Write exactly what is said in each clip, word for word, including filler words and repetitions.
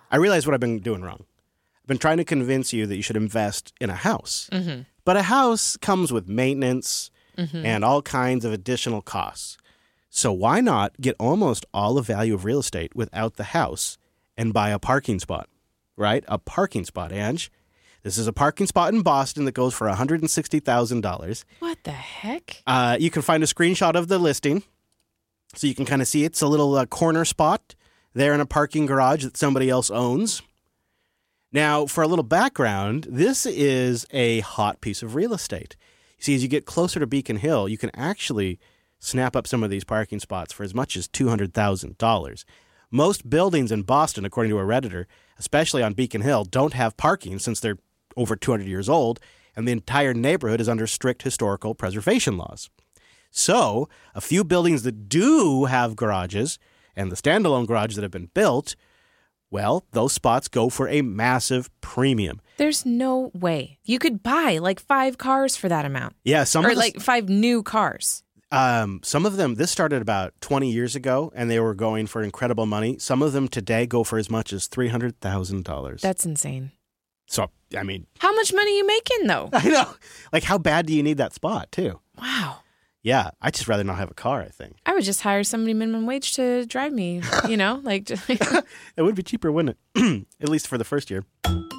I realize what I've been doing wrong. I've been trying to convince you that you should invest in a house. Mm-hmm. But a house comes with maintenance mm-hmm. and all kinds of additional costs. So why not get almost all the value of real estate without the house and buy a parking spot, right? A parking spot, Ange. This is a parking spot in Boston that goes for one hundred sixty thousand dollars. What the heck? Uh, you can find a screenshot of the listing so you can kind of see it's a little uh, corner spot there in a parking garage that somebody else owns. Now, for a little background, this is a hot piece of real estate. You see, as you get closer to Beacon Hill, you can actually snap up some of these parking spots for as much as two hundred thousand dollars. Most buildings in Boston, according to a Redditor, especially on Beacon Hill, don't have parking since they're over two hundred years old, and the entire neighborhood is under strict historical preservation laws. So, a few buildings that do have garages, and the standalone garages that have been built, well, those spots go for a massive premium. There's no way. You could buy like five cars for that amount. Yeah, some or of the, like five new cars. Um, some of them, this started about twenty years ago, and they were going for incredible money. Some of them today go for as much as three hundred thousand dollars. That's insane. So, I mean... How much money are you making, though? I know. Like, how bad do you need that spot, too? Wow. Yeah, I'd just rather not have a car, I think. I would just hire somebody minimum wage to drive me, you know? like. Just It would be cheaper, wouldn't it? At least for the first year.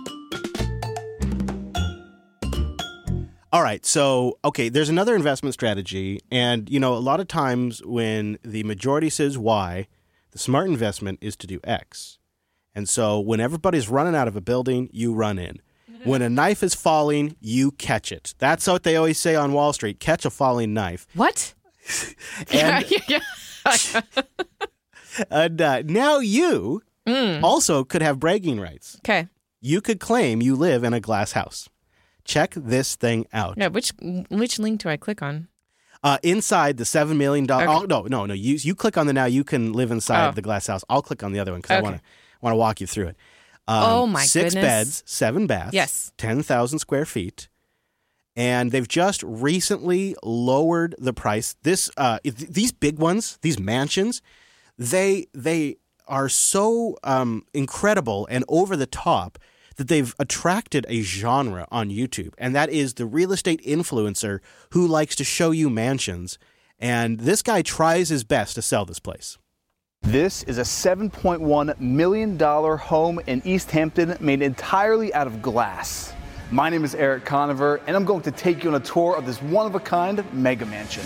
All right, so, okay, there's another investment strategy, and, you know, a lot of times when the majority says Y, the smart investment is to do X. And so when everybody's running out of a building, you run in. When a knife is falling, you catch it. That's what they always say on Wall Street, catch a falling knife. What? and yeah, yeah. and uh, now you mm. also could have bragging rights. Okay. You could claim you live in a glass house. Check this thing out. Yeah, which which link do I click on? Uh, inside the seven million dollars. Okay. Oh, no, no, no. You you click on the now you can live inside Oh. the glass house. I'll click on the other one because Okay. I want to want to walk you through it. Um, Oh, my six goodness. beds, seven baths. Yes. ten thousand square feet. And they've just recently lowered the price. This uh, th- these big ones, these mansions, they they are so um, incredible and over the top that they've attracted a genre on YouTube, and that is the real estate influencer who likes to show you mansions. And this guy tries his best to sell this place. This is a seven point one million dollars home in East Hampton made entirely out of glass. My name is Eric Conover, and I'm going to take you on a tour of this one-of-a-kind mega mansion.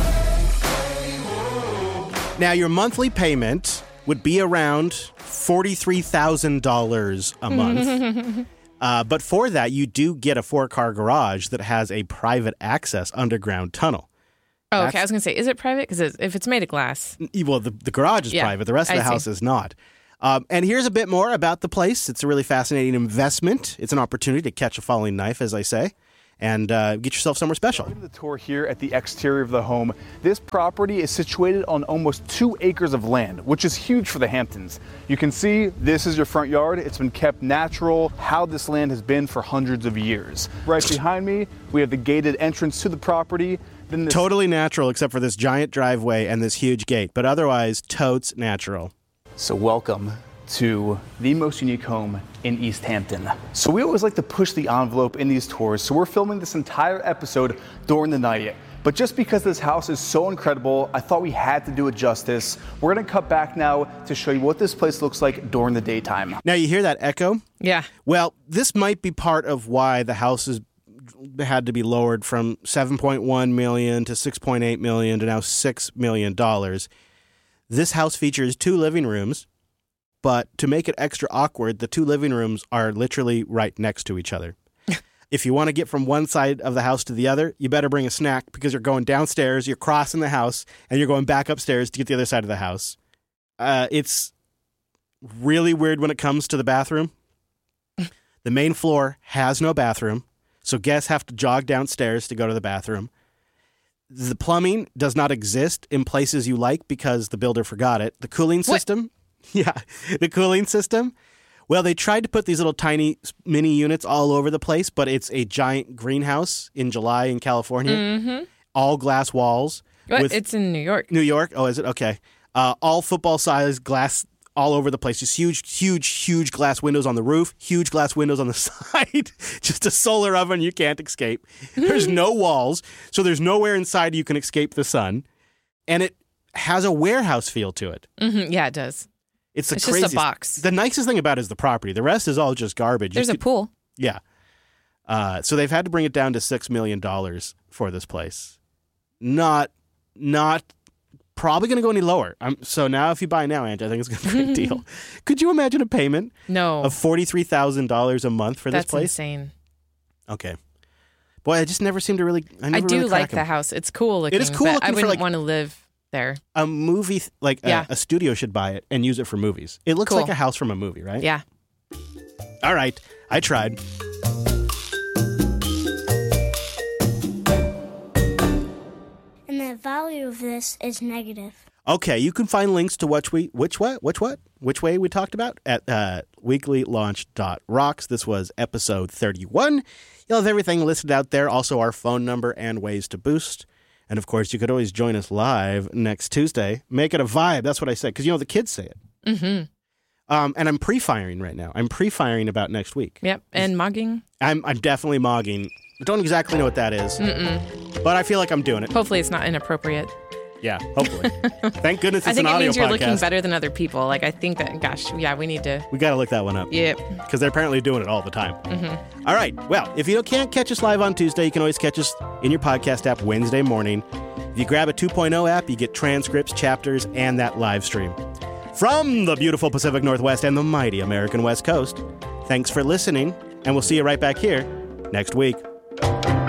Now, your monthly payment would be around forty-three thousand dollars a month. uh, but for that, you do get a four-car garage that has a private access underground tunnel. Oh, That's- okay. I was going to say, is it private? Because if it's made of glass. Well, the, the garage is Yeah, private. The rest of the I see. house is not. Um, and here's a bit more about the place. It's a really fascinating investment. It's an opportunity to catch a falling knife, as I say, and uh, get yourself somewhere special. Starting the tour here at the exterior of the home, this property is situated on almost two acres of land, which is huge for the Hamptons. You can see this is your front yard. It's been kept natural, how this land has been for hundreds of years. Right behind me, we have the gated entrance to the property. Then this Totally natural, except for this giant driveway and this huge gate, but otherwise, totes natural. So welcome to the most unique home in East Hampton. So we always like to push the envelope in these tours, so we're filming this entire episode during the night. But just because this house is so incredible, I thought we had to do it justice. We're gonna cut back now to show you what this place looks like during the daytime. Now, you hear that echo? Yeah. Well, this might be part of why the house has had to be lowered from seven point one million dollars to six point eight million dollars to now six million dollars. This house features two living rooms, but to make it extra awkward, the two living rooms are literally right next to each other. If you want to get from one side of the house to the other, you better bring a snack because you're going downstairs, you're crossing the house, and you're going back upstairs to get the other side of the house. Uh, it's really weird when it comes to the bathroom. The main floor has no bathroom, so guests have to jog downstairs to go to the bathroom. The plumbing does not exist in places you like because the builder forgot it. The cooling system, yeah, the cooling system. Well, they tried to put these little tiny mini units all over the place, but it's a giant greenhouse in July in California. Mm-hmm. All glass walls. What? with It's in New York. New York. Oh, is it? Okay. Uh, all football-sized glass all over the place. Just huge, huge, huge glass windows on the roof, huge glass windows on the side. Just a solar oven you can't escape. There's no walls, so there's nowhere inside you can escape the sun. And it has a warehouse feel to it. Mm-hmm. Yeah, it does. It's the It's craziest. just a box. The nicest thing about it is the property. The rest is all just garbage. You There's a could- pool. Yeah. Uh, so they've had to bring it down to six million dollars for this place. Not, not probably going to go any lower. Um, so now if you buy now, Angie, I think it's going to be a great deal. Could you imagine a payment No. of forty-three thousand dollars a month for That's this place? insane. Okay. Boy, I just never seem to really, I, never I do really like crack the 'em. house. It's cool looking. It is cool but looking I for, wouldn't like- want to live there. A movie, th- like Yeah. a, a studio should buy it and use it for movies. It looks Cool. like a house from a movie, right? Yeah. All right. I tried. And the value of this is negative. Okay, you can find links to which we which what which what which way we talked about at uh, weekly launch dot rocks. This was episode thirty-one. You'll have everything listed out there. Also, our phone number and ways to boost. And of course, you could always join us live next Tuesday. Make it a vibe. That's what I said because you know the kids say it. Mm-hmm. Um, and I'm pre-firing right now. I'm pre-firing about next week. Yep. And mugging. I'm I'm definitely mogging. I don't exactly know what that is, Mm-mm. but I feel like I'm doing it. Hopefully, it's not inappropriate. Yeah, hopefully. Thank goodness it's I think an it audio means you're podcast. looking better than other people. Like, I think that, gosh, yeah, we need to. We got to look that one up. Yep. Because they're apparently doing it all the time. Mm-hmm. All right. Well, if you can't catch us live on Tuesday, you can always catch us in your podcast app Wednesday morning. If you grab a two point oh app, you get transcripts, chapters, and that live stream. From the beautiful Pacific Northwest and the mighty American West Coast, thanks for listening, and we'll see you right back here next week.